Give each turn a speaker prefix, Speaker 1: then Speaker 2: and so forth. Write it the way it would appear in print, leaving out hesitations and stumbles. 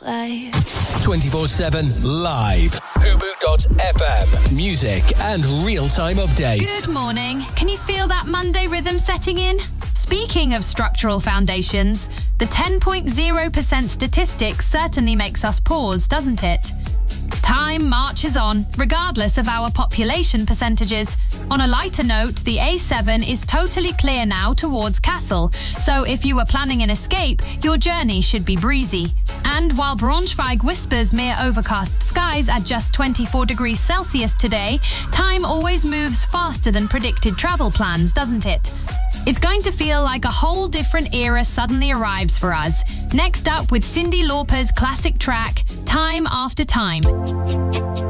Speaker 1: life.
Speaker 2: 24/7 live. Hubu.fm. Music and real-time updates.
Speaker 3: Good morning. Can you feel that Monday rhythm setting in? Speaking of structural foundations, the 10.0% statistic certainly makes us pause, doesn't it? Time marches on, regardless of our population percentages. On a lighter note, the A7 is totally clear now towards Kassel, so if you were planning an escape, your journey should be breezy. And while Braunschweig whispers mere overcast skies at just 24 degrees Celsius today, time always moves faster than predicted travel plans, doesn't it? It's going to feel like a whole different era suddenly arrives for us. Next up with Cyndi Lauper's classic track, Time After Time.